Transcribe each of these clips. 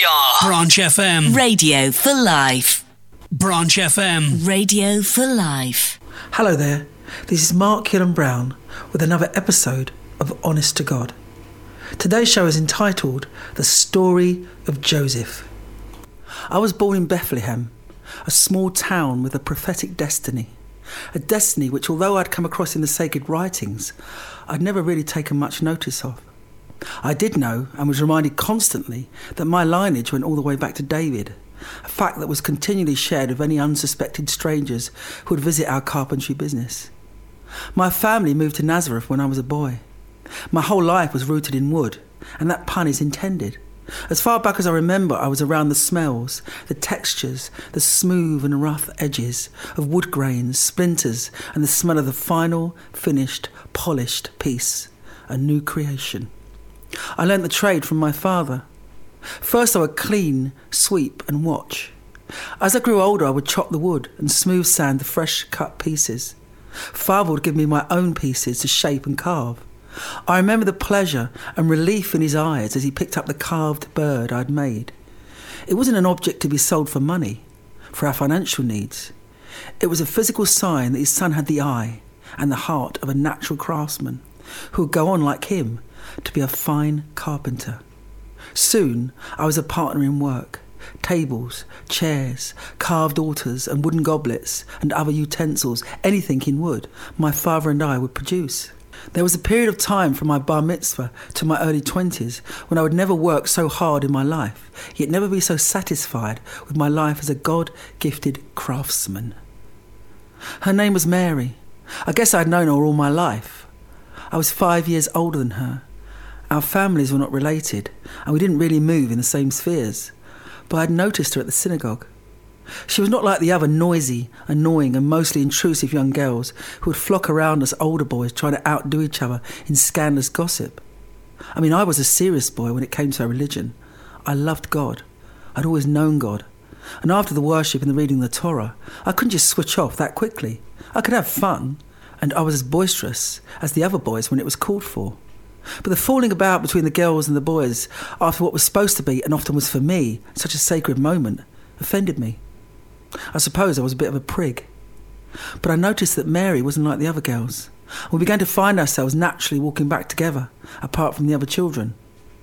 We are Branch FM. Radio for life. Branch FM. Radio for life. Hello there, this is Mark Killen-Brown with another episode of Honest to God. Today's show is entitled The Story of Joseph. I was born in Bethlehem, a small town with a prophetic destiny. A destiny which, although I'd come across in the sacred writings, I'd never really taken much notice of. I did know and was reminded constantly that my lineage went all the way back to David, a fact that was continually shared with any unsuspected strangers who would visit our carpentry business. My family moved to Nazareth when I was a boy. My whole life was rooted in wood, and that pun is intended. As far back as I remember, I was around the smells, the textures, the smooth and rough edges of wood grains, splinters, and the smell of the final, finished, polished piece, a new creation. I learnt the trade from my father. First I would clean, sweep and watch. As I grew older I would chop the wood and smooth sand the fresh cut pieces. Father would give me my own pieces to shape and carve. I remember the pleasure and relief in his eyes as he picked up the carved bird I'd made. It wasn't an object to be sold for money, for our financial needs. It was a physical sign that his son had the eye and the heart of a natural craftsman who would go on like him to be a fine carpenter. Soon I was a partner in work. Tables, chairs, carved altars and wooden goblets and other utensils, anything in wood, my father and I would produce. There was a period of time from my bar mitzvah to my early 20s when I would never work so hard in my life, yet never be so satisfied with my life as a God-gifted craftsman. Her name was Mary. I guess I'd known her all my life. I was 5 years older than her. Our families were not related, and we didn't really move in the same spheres, but I'd noticed her at the synagogue. She was not like the other noisy, annoying and mostly intrusive young girls who would flock around us older boys trying to outdo each other in scandalous gossip. I mean, I was a serious boy when it came to our religion. I loved God. I'd always known God. And after the worship and the reading of the Torah, I couldn't just switch off that quickly. I could have fun, and I was as boisterous as the other boys when it was called for. But the falling about between the girls and the boys after what was supposed to be, and often was for me, such a sacred moment, offended me. I suppose I was a bit of a prig. But I noticed that Mary wasn't like the other girls. We began to find ourselves naturally walking back together, apart from the other children.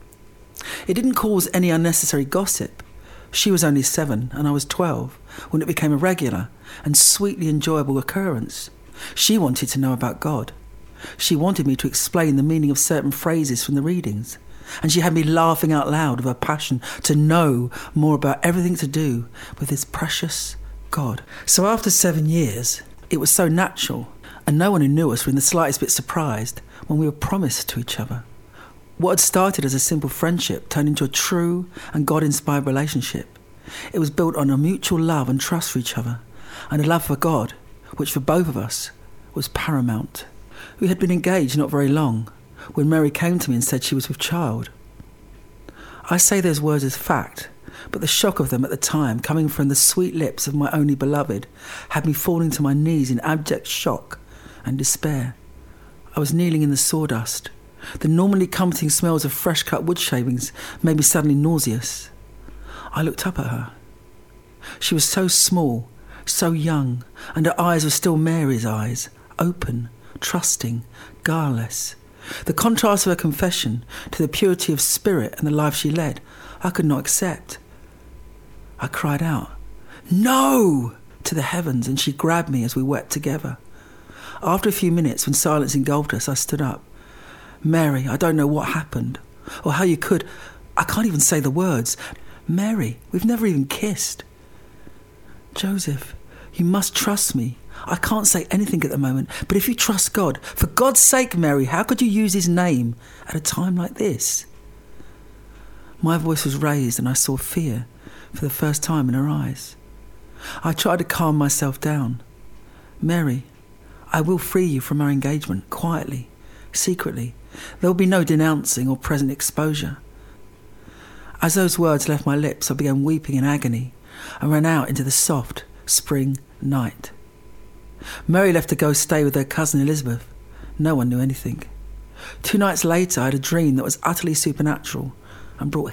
It didn't cause any unnecessary gossip. She was only 7 and I was 12 when it became a regular and sweetly enjoyable occurrence. She wanted to know about God. She wanted me to explain the meaning of certain phrases from the readings, and she had me laughing out loud of her passion to know more about everything to do with this precious God. So after 7 years, it was so natural, and no one who knew us were in the slightest bit surprised when we were promised to each other. What had started as a simple friendship turned into a true and God-inspired relationship. It was built on a mutual love and trust for each other, and a love for God, which for both of us was paramount. We had been engaged not very long when Mary came to me and said she was with child. I say those words as fact, but the shock of them at the time, coming from the sweet lips of my only beloved, had me falling to my knees in abject shock and despair. I was kneeling in the sawdust. The normally comforting smells of fresh-cut wood shavings made me suddenly nauseous. I looked up at her. She was so small, so young, and her eyes were still Mary's eyes, open, trusting, guileless. The contrast of her confession to the purity of spirit and the life she led, I could not accept. I cried out, "No!" to the heavens, and she grabbed me as we wept together. After a few minutes, when silence engulfed us, I stood up. "Mary, I don't know what happened, or how you could... I can't even say the words. Mary, we've never even kissed." "Joseph, you must trust me. I can't say anything at the moment, but if you trust God, for God's sake, Mary, how could you use his name at a time like this?" My voice was raised and I saw fear for the first time in her eyes. I tried to calm myself down. "Mary, I will free you from our engagement, quietly, secretly. There will be no denouncing or present exposure." As those words left my lips, I began weeping in agony and ran out into the soft spring night. Mary left to go stay with her cousin Elizabeth. No one knew anything. 2 nights later, I had a dream that was utterly supernatural and brought